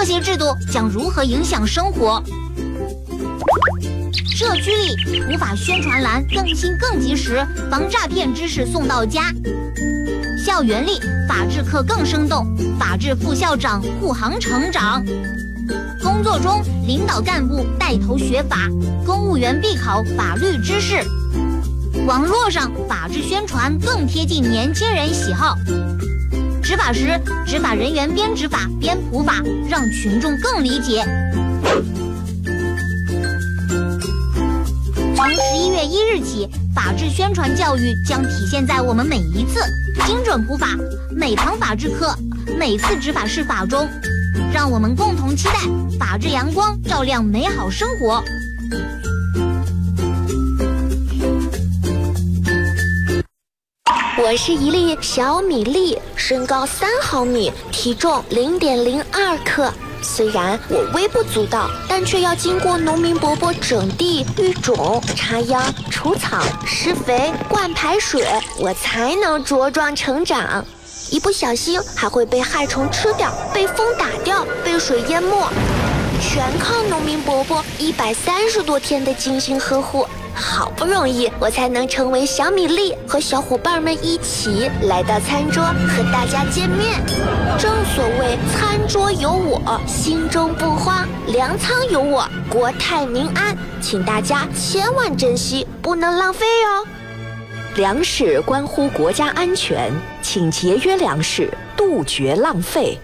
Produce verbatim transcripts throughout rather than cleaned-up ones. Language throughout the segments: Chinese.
这些制度将如何影响生活？社区里普法宣传栏更新更及时，防诈骗知识送到家。校园里法治课更生动，法治副校长护航成长。工作中领导干部带头学法，公务员必考法律知识。网络上法治宣传更贴近年轻人喜好。执法时，执法人员边执法边普法，让群众更理解。从十一月一日起，法治宣传教育将体现在我们每一次精准普法、每堂法治课、每次执法释法中。让我们共同期待法治阳光照亮美好生活。 我是一粒小米粒，身高三毫米，体重零点零二克。虽然我微不足道，但却要经过农民伯伯整地、育种、插秧、除草、施肥、灌排水，我才能茁壮成长。一不小心还会被害虫吃掉，被风打掉，被水淹没，全靠农民伯伯一百三十多天的精心呵护。好不容易我才能成为小米粒，和小伙伴们一起来到餐桌和大家见面。正所谓餐桌有我，心中不慌；粮仓有我，国泰民安。请大家千万珍惜，不能浪费哦。 粮食关乎国家安全，请节约粮食，杜绝浪费。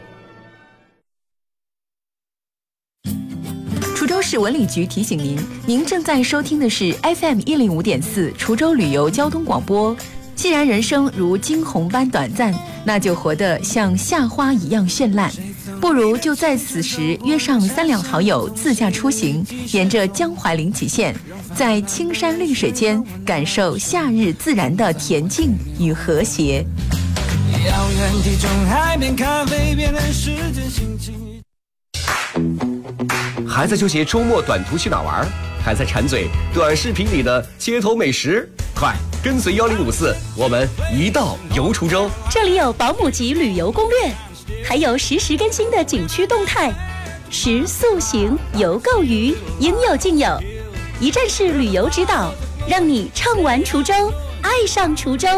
滁州市文旅局提醒您，您正在收听的是 F M 一零五点四滁州旅游交通广播。既然人生如惊鸿般短暂，那就活得像夏花一样绚烂，不如就在此时约上三两好友自驾出行，沿着江淮临济线，在青山绿水间感受夏日自然的恬静与和谐。 遥远地中海边咖啡边的时间心情。 还在纠结周末短途去哪玩？还在馋嘴短视频里的街头美食？快跟随幺零五四，我们一道游滁州。 这里有保姆级旅游攻略，还有实时更新的景区动态，食宿行游购娱应有尽有，一站式旅游指导，让你畅玩滁州，爱上滁州。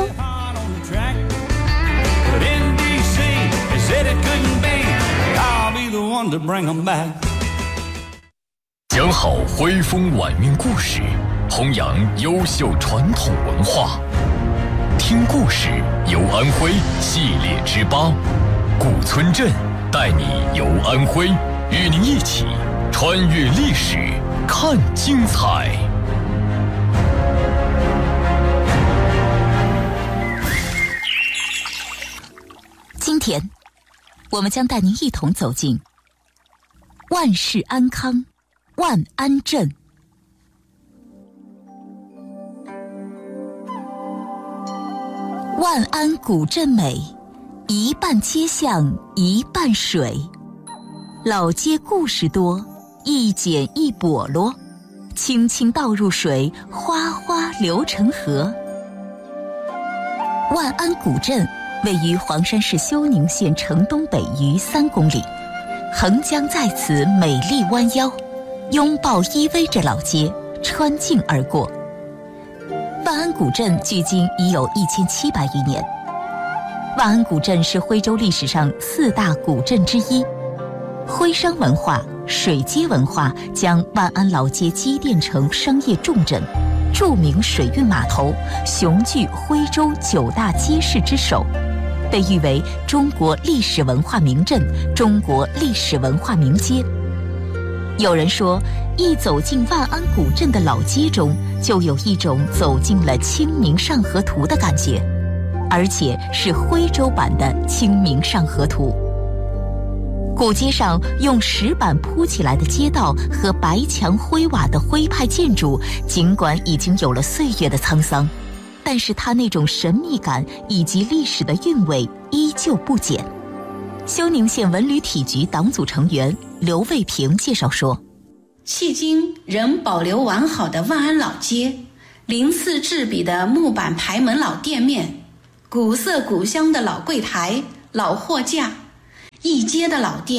讲好徽风晚运故事，弘扬优秀传统文化。听故事游安徽系列之八，古村镇带你游安徽，与您一起穿越历史，看精彩。 今天我们将带您一同走进万世安康万安镇。万安古镇美，一半街巷一半水，老街故事多，一剪一簸落，轻轻倒入水，哗哗流成河。万安古镇位于黄山市休宁县城东北隅三公里，横江在此美丽弯腰，拥抱依偎着老街，穿境而过。万安古镇距今已有一千七百余年。万安古镇是徽州历史上四大古镇之一，徽商文化、水街文化将万安老街积淀成商业重镇，著名水运码头，雄踞徽州九大街市之首，被誉为中国历史文化名镇、中国历史文化名街。有人说，一走进万安古镇的老街中，就有一种走进了《清明上河图》的感觉，而且是徽州版的《清明上河图》。古街上用石板铺起来的街道和白墙灰瓦的徽派建筑，尽管已经有了岁月的沧桑，但是它那种神秘感以及历史的韵味依旧不减。休宁县文旅体局党组成员刘卫平介绍说， 迄今仍保留完好的万安老街，鳞次栉比的木板排门老店面，古色古香的老柜台、老货架，一街的老店，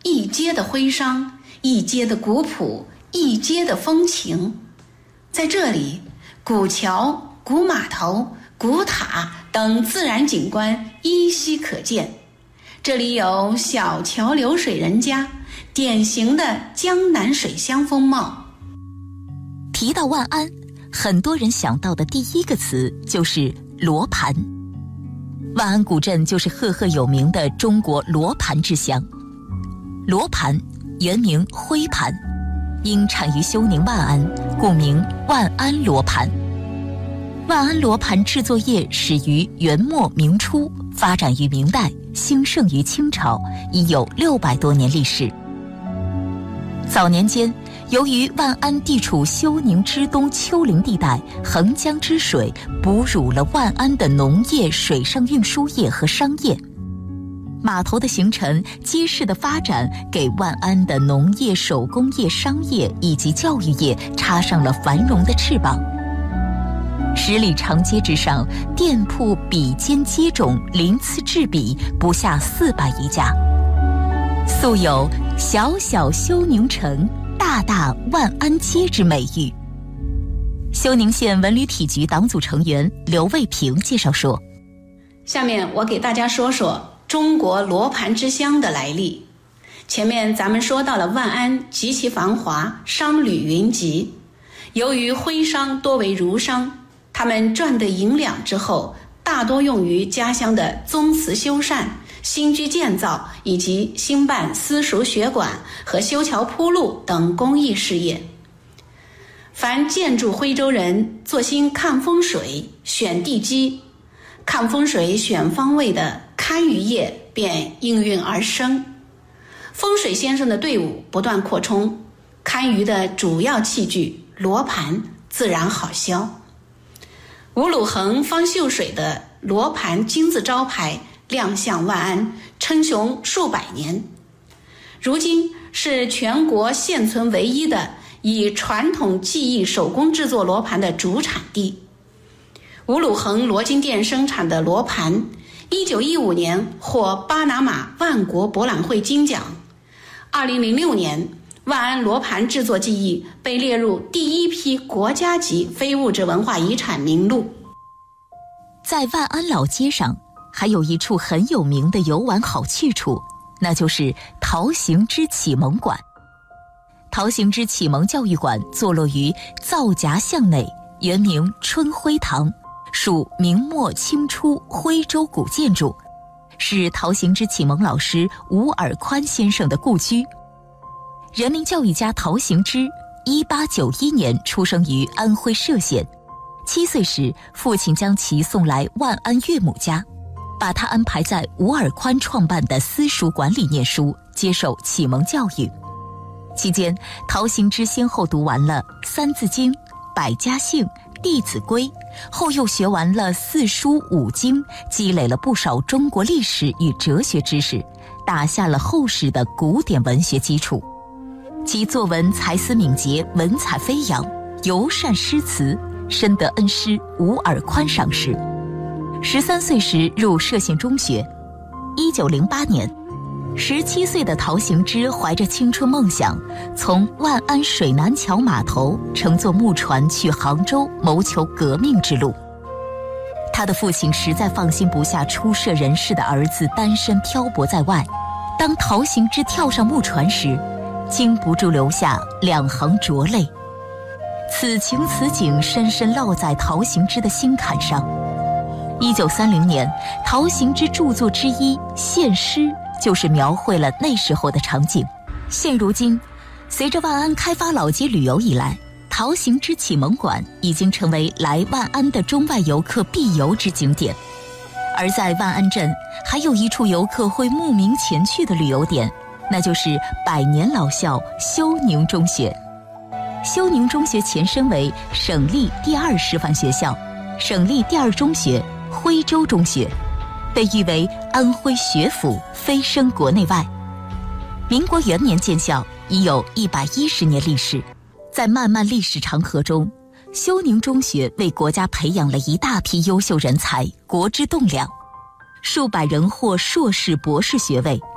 一街的徽商，一街的古朴，一街的风情。在这里，古桥、古码头、古塔等自然景观依稀可见。这里有小桥流水人家，典型的江南水乡风貌。 提到万安，很多人想到的第一个词就是罗盘。万安古镇就是赫赫有名的中国罗盘之乡。罗盘原名徽盘，因产于休宁万安，故名万安罗盘。万安罗盘制作业始于元末明初，发展于明代，兴盛于清朝，已有六百多年历史。早年间，由于万安地处休宁之东丘陵地带，横江之水哺乳了万安的农业、水上运输业和商业。码头的形成，街市的发展，给万安的农业、手工业、商业以及教育业插上了繁荣的翅膀。十里长街之上，店铺比肩接踵，鳞次栉比，不下四百余家。素有小小休宁城，大大万安街之美誉。休宁县文旅体局党组成员刘卫平介绍说， 下面我给大家说说中国罗盘之乡的来历。前面咱们说到了万安极其繁华，商旅云集。由于徽商多为儒商，他们赚得银两之后，大多用于家乡的宗祠修缮、新居建造以及兴办私塾学馆和修桥铺路等公益事业。凡建筑徽州人作兴看风水、选地基、看风水选方位的堪舆业便应运而生。风水先生的队伍不断扩充，堪舆的主要器具罗盘自然好销。吴鲁恒、方秀水的罗盘金字招牌亮相万安，称雄数百年，如今是全国现存唯一的以传统技艺手工制作罗盘的主产地。吴鲁恒罗金店生产的罗盘，一九一五年获巴拿马万国博览会金奖。二零零六年，万安罗盘制作技艺被列入第一批国家级非物质文化遗产名录。 在万安老街上，还有一处很有名的游玩好去处，那就是陶行知启蒙馆。陶行知启蒙教育馆坐落于皂荚巷内，原名春晖堂，属明末清初徽州古建筑，是陶行知启蒙老师吴尔宽先生的故居。人民教育家陶行知一八九一年出生于安徽歙县，七岁时父亲将其送来万安岳母家，把他安排在吴尔宽创办的私塾馆里念书，接受启蒙教育。期间，陶行知先后读完了《三字经》《百家姓》《弟子规》，后又学完了四书五经，积累了不少中国历史与哲学知识，打下了厚实的古典文学基础。其作文才思敏捷，文采飞扬，尤善诗词，深得恩师吴尔宽赏识。十三岁时入歙县中学。一九零八年，十七岁的陶行知怀着青春梦想，从万安水南桥码头乘坐木船去杭州，谋求革命之路。他的父亲实在放心不下出社人士的儿子单身漂泊在外，当陶行知跳上木船时，禁不住流下两行浊泪。此情此景深深烙在陶行知的心坎上。一九三零年，陶行知著作之一《献诗》就是描绘了那时候的场景。现如今，随着万安开发老街旅游以来，陶行知启蒙馆已经成为来万安的中外游客必游之景点。而在万安镇，还有一处游客会慕名前去的旅游点，那就是百年老校休宁中学。休宁中学前身为省立第二师范学校、省立第二中学、徽州中学，被誉为安徽学府，蜚声国内外。民国元年建校，已有一百一十年历史。在漫漫历史长河中，休宁中学为国家培养了一大批优秀人才，国之栋梁。数百人获硕士、博士学位，